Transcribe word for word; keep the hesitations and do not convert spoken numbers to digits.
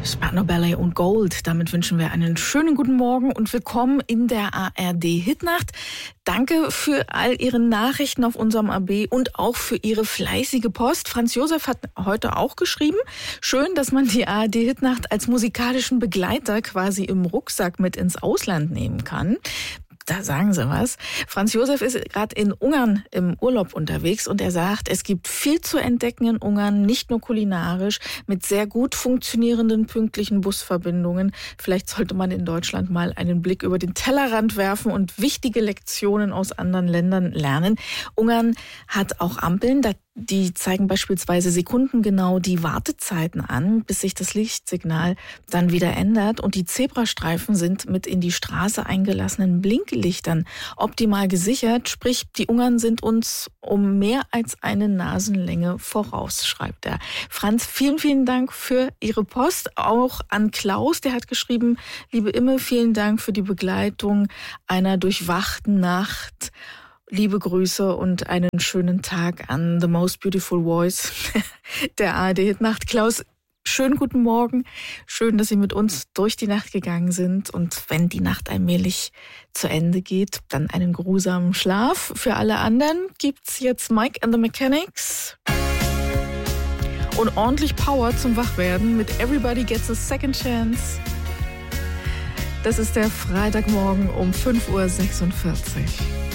Spandau Ballet und Gold. Damit wünschen wir einen schönen guten Morgen und willkommen in der A R D-Hitnacht. Danke für all Ihre Nachrichten auf unserem A B und auch für Ihre fleißige Post. Franz Josef hat heute auch geschrieben. Schön, dass man die A R D-Hitnacht als musikalischen Begleiter quasi im Rucksack mit ins Ausland nehmen kann. Da sagen Sie was. Franz Josef ist gerade in Ungarn im Urlaub unterwegs und er sagt, es gibt viel zu entdecken in Ungarn, nicht nur kulinarisch, mit sehr gut funktionierenden pünktlichen Busverbindungen. Vielleicht sollte man in Deutschland mal einen Blick über den Tellerrand werfen und wichtige Lektionen aus anderen Ländern lernen. Ungarn hat auch Ampeln, die zeigen beispielsweise sekundengenau die Wartezeiten an, bis sich das Lichtsignal dann wieder ändert. Und die Zebrastreifen sind mit in die Straße eingelassenen Blinklichtern optimal gesichert. Sprich, die Ungarn sind uns um mehr als eine Nasenlänge voraus, schreibt er. Franz, vielen, vielen Dank für Ihre Post. Auch an Klaus, der hat geschrieben, liebe Imme, vielen Dank für die Begleitung einer durchwachten Nacht. Liebe Grüße und einen schönen Tag an The Most Beautiful Voice der A R D-Hitnacht. Klaus, schönen guten Morgen. Schön, dass Sie mit uns durch die Nacht gegangen sind. Und wenn die Nacht allmählich zu Ende geht, dann einen geruhsamen Schlaf. Für alle anderen gibt's jetzt Mike and the Mechanics und ordentlich Power zum Wachwerden mit Everybody Gets a Second Chance. Das ist der Freitagmorgen um fünf Uhr sechsundvierzig.